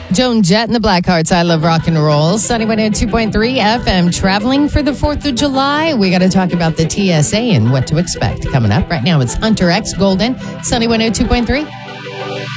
Joan Jett and the Blackhearts, I Love Rock and Roll. Sunny 102.3 FM, traveling for the 4th of July. We got to talk about the TSA and what to expect coming up. Right now, it's Hunter X Golden, Sunny 102.3.